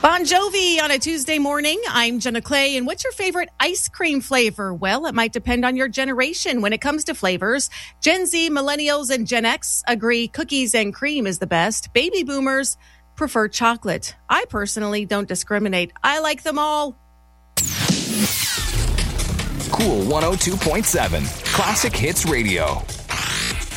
Bon Jovi on a Tuesday morning. I'm Jenna Clay. And what's your favorite ice cream flavor? Well, it might depend on your generation when it comes to flavors. Gen Z, millennials, and Gen X agree cookies and cream is the best. Baby boomers prefer chocolate. I personally don't discriminate. I like them all. Cool 102.7 Classic Hits Radio.